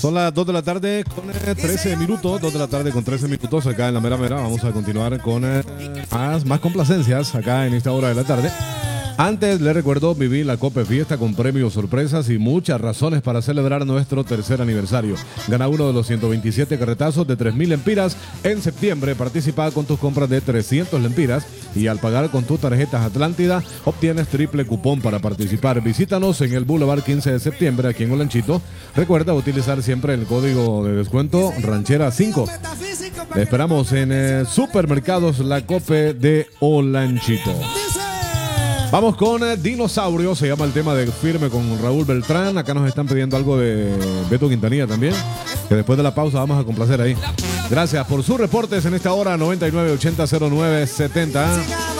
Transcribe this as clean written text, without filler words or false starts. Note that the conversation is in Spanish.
Son las 2 de la tarde con 13 minutos, 2 de la tarde con 13 minutos acá en la Mera Mera. Vamos a continuar con más complacencias acá en esta hora de la tarde. Antes les recuerdo vivir la Cope Fiesta con premios, sorpresas y muchas razones para celebrar nuestro tercer aniversario. Gana uno de los 127 carretazos de 3.000 lempiras en septiembre. Participa con tus compras de 300 lempiras y al pagar con tus tarjetas Atlántida obtienes triple cupón para participar. Visítanos en el Boulevard 15 de septiembre aquí en Olanchito. Recuerda utilizar siempre el código de descuento Ranchera 5. Le esperamos en Supermercados La Cope de Olanchito. Vamos con Dinosaurio, se llama el tema de Firme con Raúl Beltrán. Acá nos están pidiendo algo de Beto Quintanilla también, que después de la pausa vamos a complacer ahí. Gracias por sus reportes en esta hora, 99800970.